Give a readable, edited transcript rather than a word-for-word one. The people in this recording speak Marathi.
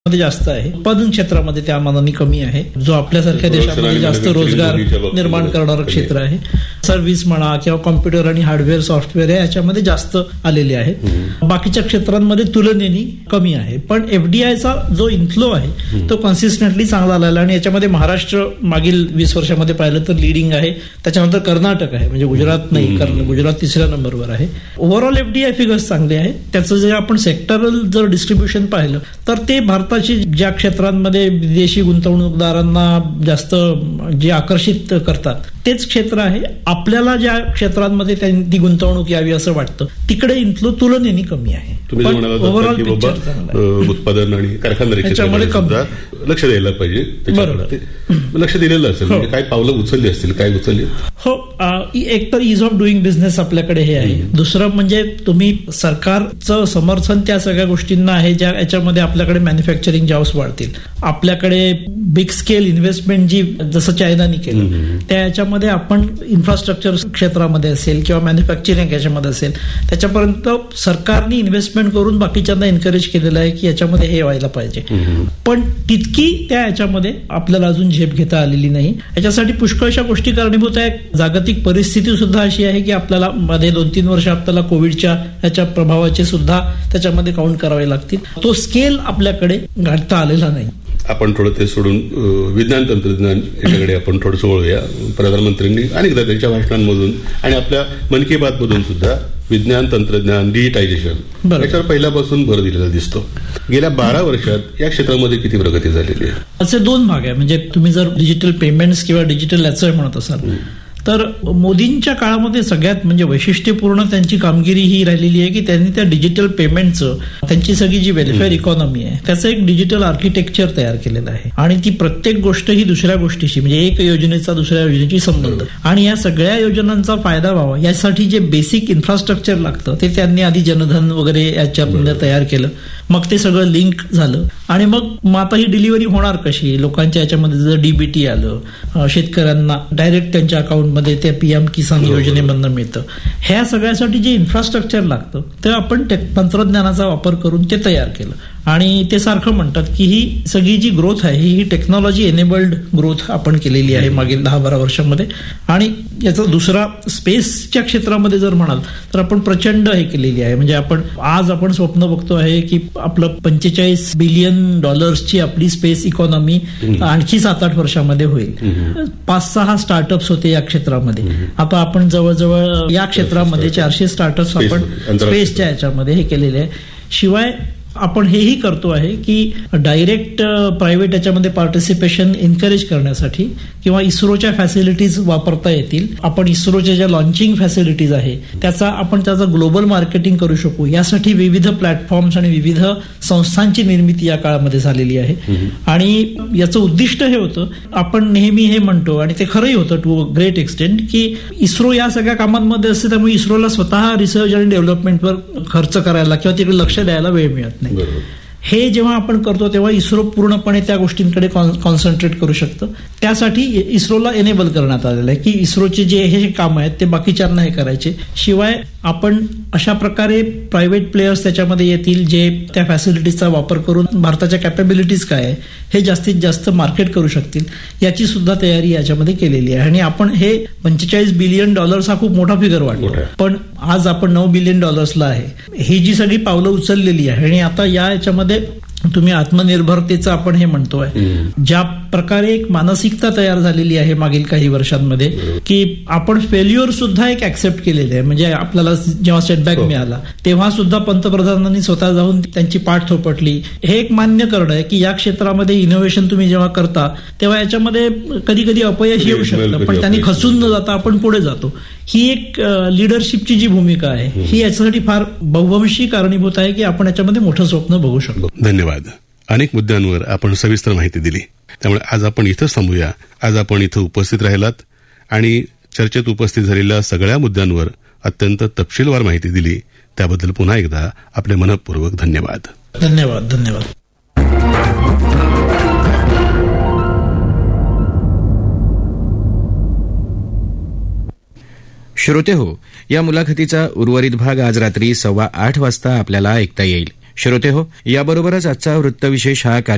मध्ये जास्त आहे, उत्पादन क्षेत्रामध्ये त्या मानाने कमी आहे, जो आपल्यासारख्या देशामध्ये जास्त रोजगार निर्माण करणारं क्षेत्र आहे. सर्व्हिस म्हणा किंवा कॉम्प्युटर आणि हार्डवेअर सॉफ्टवेअर याच्यामध्ये जास्त आलेले आहेत. बाकीच्या क्षेत्रांमध्ये तुलनेने कमी आहे. पण एफडीआयचा जो इन्फ्लो आहे तो कन्सिस्टंटली चांगला आलेला आणि याच्यामध्ये महाराष्ट्र मागील 20 वर्षामध्ये पाहिलं तर लिडिंग आहे. त्याच्यानंतर कर्नाटक आहे, म्हणजे गुजरात नाही, गुजरात तिसऱ्या नंबरवर आहे. ओव्हरऑल एफडीआय फिगर्स चांगले आहेत. त्याचं जे आपण सेक्टरल जर डिस्ट्रीब्युशन पाहिलं तर ते भारताची ज्या क्षेत्रांमध्ये विदेशी गुंतवणूकदारांना जास्त जे आकर्षित करतात तेच क्षेत्र आहे. आपल्याला ज्या क्षेत्रांमध्ये ती गुंतवणूक यावी असं वाटतं तिकडे इन्फ्लो तुलनेने कमी आहे. ओव्हरऑल उत्पादन आणि कारखानदारी क्षेत्रामध्ये लक्ष द्यायला पाहिजे. लक्ष दिलेलं असेल, म्हणजे काय पावलं उचलली असतील, काय उचलली? हो, एक तर इज ऑफ डुईंग बिझनेस आपल्याकडे हे आहे. दुसरं म्हणजे तुम्ही सरकारचं समर्थन त्या सगळ्या गोष्टींना आहे ज्या याच्यामध्ये आपल्याकडे मॅन्युफॅक्चरिंग जॉब्स वाढतील. आपल्याकडे बिग स्केल इन्व्हेस्टमेंट जी जसं चायनाने केलं त्या याच्यामध्ये आपण इन्फ्रास्ट्रक्चर क्षेत्रामध्ये असेल किंवा मॅन्युफॅक्चरिंग याच्यामध्ये असेल त्याच्यापर्यंत सरकारने इन्व्हेस्टमेंट करून बाकीच्यांना एनकरेज केलेलं आहे की याच्यामध्ये हे व्हायला पाहिजे. पण तितकी त्या याच्यामध्ये आपल्याला अजून झेप घेता आलेली नाही. याच्यासाठी पुष्कळशा गोष्टी कारणीभूत आहे. जागतिक परिस्थिती सुद्धा अशी आहे की आपल्याला मध्ये 2-3 वर्ष आपल्याला कोविडच्या याच्या प्रभावाचे सुद्धा त्याच्यामध्ये काउंट करावे लागतील. तो स्केल आपल्याकडे गाठता आलेला नाही. आपण थोडं ते सोडून विज्ञान तंत्रज्ञान याच्याकडे आपण थोडंसं वळूया. प्रधानमंत्र्यांनी अनेकदा त्यांच्या भाषणांमधून आणि आपल्या मन की बात मधून सुद्धा विज्ञान तंत्रज्ञान, डिजिटायझेशन याच्यावर पहिल्यापासून भर दिलेला दिसतो. गेल्या 12 वर्षात या क्षेत्रामध्ये किती प्रगती झालेली आहे? असे 2 भाग आहे. म्हणजे तुम्ही जर डिजिटल पेमेंट्स किंवा डिजिटल याचं म्हणत असाल तर मोदींच्या काळामध्ये सगळ्यात म्हणजे वैशिष्ट्यपूर्ण त्यांची कामगिरी ही राहिलेली आहे की त्यांनी त्या डिजिटल पेमेंटचं, त्यांची सगळी जी वेलफेअर इकॉनॉमी आहे त्याचं एक डिजिटल आर्किटेक्चर तयार केलेलं आहे. आणि ती प्रत्येक गोष्ट ही दुसऱ्या गोष्टीशी, म्हणजे एक योजनेचा दुसऱ्या योजनेशी संबंध, आणि या सगळ्या योजनांचा फायदा व्हावा यासाठी जे बेसिक इन्फ्रास्ट्रक्चर लागतं ते त्यांनी आधी जनधन वगैरे याच्यामध्ये तयार केलं. मग ते सगळं लिंक झालं आणि मग आता ही डिलिव्हरी होणार कशी लोकांच्या याच्यामध्ये. जर डीबीटी आलं, शेतकऱ्यांना डायरेक्ट त्यांच्या अकाउंटमध्ये त्या पीएम किसान योजनेमधनं मिळतं. ह्या सगळ्यासाठी जे इन्फ्रास्ट्रक्चर लागतं ते आपण तंत्रज्ञानाचा वापर करून ते तयार केलं. आणि ते सारखं म्हणतात की ही सगळी जी ग्रोथ आहे ही टेक्नॉलॉजी एनेबल्ड ग्रोथ आपण केलेली आहे मागील 10-12 वर्षामध्ये. आणि याचा दुसरा स्पेसच्या क्षेत्रामध्ये जर म्हणाल तर आपण प्रचंड हे केलेली आहे. म्हणजे आज आपण स्वप्न बघतो आहे की आपलं $45 बिलियन आपली स्पेस इकॉनॉमी आणखी 7-8 वर्षामध्ये होईल. 5-6 स्टार्टअप्स होते या क्षेत्रामध्ये. आता आपण जवळजवळ या क्षेत्रामध्ये 400 स्टार्टअप्स आपण स्पेसच्या याच्यामध्ये हे केलेले आहे. शिवाय आपण हेही करतो आहे की डायरेक्ट प्रायव्हेट याच्यामध्ये पार्टिसिपेशन एनकरेज करण्यासाठी किंवा इस्रोच्या फॅसिलिटीज वापरता येतील. आपण इस्रोच्या ज्या लॉन्चिंग फॅसिलिटीज आहे त्याचा ग्लोबल मार्केटिंग करू शकू यासाठी विविध प्लॅटफॉर्म्स आणि विविध संस्थांची निर्मिती या काळामध्ये झालेली आहे. आणि याचं उद्दिष्ट हे होतं, आपण नेहमी हे म्हणतो आणि ते खरंही होतं टू ग्रेट एक्सटेंट, की इस्रो या सगळ्या कामांमध्ये असते त्यामुळे इस्रोला स्वतः रिसर्च आणि डेव्हलपमेंटवर खर्च करायला किंवा तिकडे लक्ष द्यायला वेळ मिळत नाही. हे जेव्हा आपण करतो तेव्हा इस्रो पूर्णपणे त्या गोष्टींकडे कॉन्सन्ट्रेट करू शकतं. त्यासाठी इस्रोला एनेबल करण्यात आलेलं आहे की इस्रोचे जे हे काम आहेत ते बाकीच्यांना हे करायचे. शिवाय आपण अशा प्रकारे प्रायव्हेट प्लेयर्स त्याच्यामध्ये येतील जे त्या फॅसिलिटीजचा वापर करून भारताच्या कॅपेबिलिटीज काय आहे हे जास्तीत जास्त मार्केट करू शकतील याची सुद्धा तयारी याच्यामध्ये केलेली आहे. आणि आपण हे $45 बिलियन हा खूप मोठा फिगर वाटतो, पण आज आपण $9 बिलियन आहे. ही जी सगळी पावलं उचललेली आहे आणि आता या याच्यामध्ये तुम्ही आत्मनिर्भरतेचं आपण हे म्हणतोय, ज्या प्रकारे एक मानसिकता तयार झालेली आहे मागील काही वर्षांमध्ये की आपण फेल्युअर सुद्धा एक ऍक्सेप्ट केलेले आहे. म्हणजे आपल्याला जेव्हा सेटबॅक मिळाला तेव्हा सुद्धा पंतप्रधानांनी स्वतः जाऊन त्यांची पाठ थोपटली. हे एक मान्य करणं आहे की या क्षेत्रामध्ये इनोव्हेशन तुम्ही जेव्हा करता तेव्हा याच्यामध्ये कधी कधी अपयश येऊ शकतं, पण त्यांनी खचून न जाता आपण पुढे जातो. ही एक लिडरशिपची जी भूमिका आहे ही याच्यासाठी फार बहुवंशी कारणीभूत आहे की आपण याच्यामध्ये मोठं स्वप्न बघू शकतो. धन्यवाद. अनेक मुद्द्यांवर आपण सविस्तर माहिती दिली, त्यामुळे आज आपण इथंच थांबूया. आज आपण इथं उपस्थित राहिलात आणि चर्चेत उपस्थित झालेल्या सगळ्या मुद्द्यांवर अत्यंत तपशीलवार माहिती दिली, त्याबद्दल पुन्हा एकदा आपले मनःपूर्वक धन्यवाद. धन्यवाद. धन्यवाद. श्रोते हो, या मुलाखतीचा उर्वरित भाग आज रात्री 8:15 वाजता आपल्याला ऐकता येईल. श्रोते हो, याबरोबरच आजचा वृत्तविशेष हा